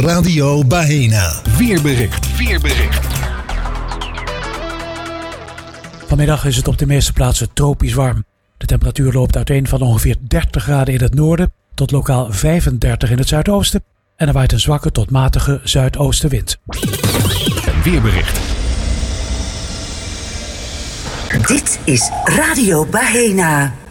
Radio Bahena. Weerbericht. Vanmiddag is het op de meeste plaatsen tropisch warm. De temperatuur loopt uiteen van ongeveer 30 graden in het noorden tot lokaal 35 in het zuidoosten. En er waait een zwakke tot matige zuidoostenwind. Weerbericht. Dit is Radio Bahena.